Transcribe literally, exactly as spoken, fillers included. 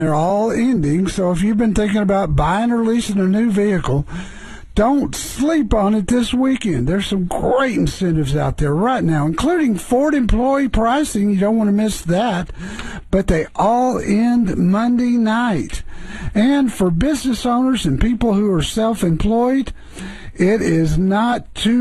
They're all ending, so if you've been thinking about buying or leasing a new vehicle, don't sleep on it this weekend. There's some great incentives out there right now, including Ford employee pricing. You don't want to miss that. But they all end Monday night. And for business owners and people who are self-employed, it is not too